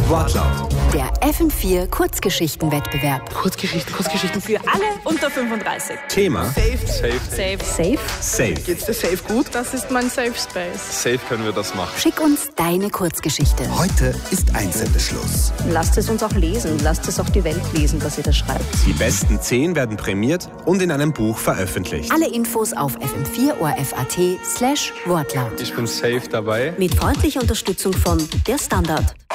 Wortlaut. Der FM4 Kurzgeschichtenwettbewerb. Kurzgeschichten. Für alle unter 35. Thema Safe. Safe. Geht's dir safe gut? Das ist mein Safe Space. Safe können wir das machen. Schick uns deine Kurzgeschichte. Heute ist Einsendeschluss. Lasst es uns auch lesen, lasst es auch die Welt lesen, was ihr da schreibt. Die besten 10 werden prämiert und in einem Buch veröffentlicht. Alle Infos auf fm4orf.at/Wortlaut. Ich bin safe dabei. Mit freundlicher Unterstützung von Der Standard.